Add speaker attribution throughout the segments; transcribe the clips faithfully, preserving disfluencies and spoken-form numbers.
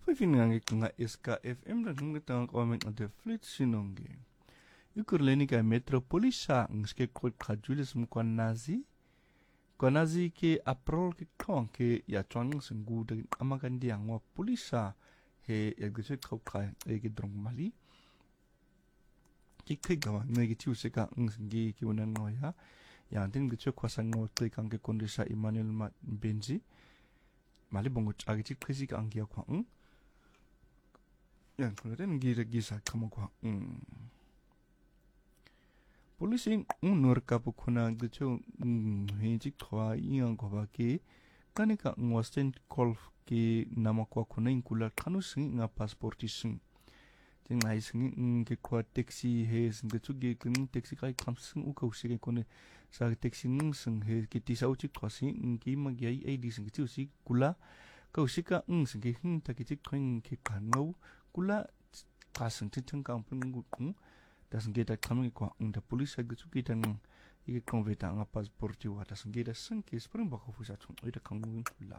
Speaker 1: Foi finangi nga S K F M dan nga tang komen de flit sinongi. Ukurleni ka metropolisa ngske kot kajulis mukwan nazi. Kwa nazi ke aprol ke kong ke ya chwang sengu de amakan dia ngwa polisa he ya gese kau kai e ke drong mali. Ki kai gawa ngi tiu se ka ngi ki unan ngoya. Ya tin gese kwasa ngo te kang ke kondisa Emmanuel Mat Benji. Mali bongo agi ti krisi ka angia kwa ng. Yang kuna den gira gisa kama kwa ng. Polisi ng nur kapu kuna gito hejik kwa iyang kwa baki kani ka ng wasten golf ki nama kwa kuna inkula kanu singi nga pasporti sing. Ting nai singi ng ke kwa taxi he sing gito ge kini taxi kai kam sing uka usike kone sa taxi ng sing he ki tisa uchik kwa sing ng ki magyai A D sing gito usik kula ka usika ng sing ke hing takitik kwa ng ke kangaw kula kasang titang kampun ng ng das ngeda kami kwa unda polisi gitu kita ng ike konveta nga pasporti wa das ngeda sengke spring bako fusa tung ida kangu la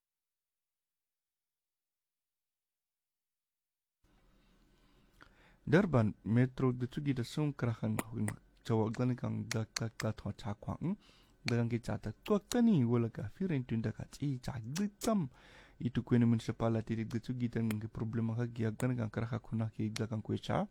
Speaker 1: Durban metro gitu kita sung kerakan jawa gani kang da ka ka thwa cha kwang dagang ki cha ta to kani wala ka firen tunda ka chi cha gitam itu kwene municipality gitu kita ng problema ka gi gani kang keraka kuna ki dagang kwe cha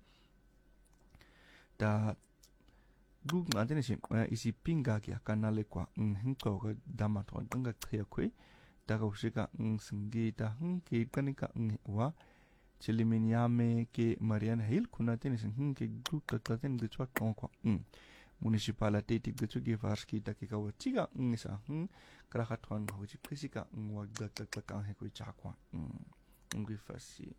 Speaker 1: da gug ngante ne isi pinga ki akanale kwa nghinko ga dama to danga khya khoi da ga usika ngsingi da hung ki kanika ngwa chiliminiame ke marian hill kuna tene sing ke gug ka ka tene gchwa ko kwa municipality ti gchu ge varski da ki ka wachiga ngisa hm kra khathwan ho chi khisika ngwa ga ka ka ka he koi cha kwa ngi fasi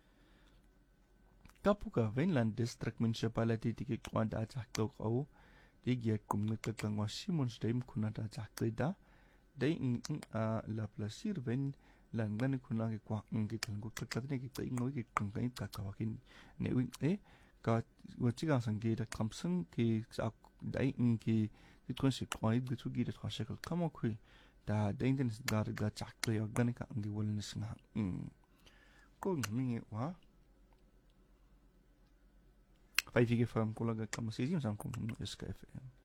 Speaker 1: Kapuka Weinland District Municipality tiki kwa da chakto au digi kum nge kakangwa Simon Stem kuna da chakto da dai in a la plasir wen lan gani kuna ke kwa nge kangu kakatne ke tai ngoi ke kangai kakawakin ne wi e ka wachiga sange da kamsang ke dai in ke kitkon se kwa i gitu gi da khashakal kama khui da dai den da da chakto ya gani ka nge wolne singa ko ngi wa Vai fique falando com o colega, como vocês iam, sabe como S K F M.